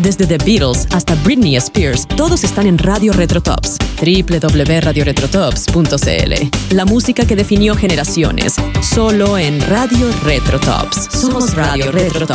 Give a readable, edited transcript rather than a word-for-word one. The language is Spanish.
Desde The Beatles hasta Britney Spears, todos están en Radio Retro Tops. www.radioretrotops.cl. La música que definió generaciones, solo en Radio Retro Tops. Somos Radio Retro Tops.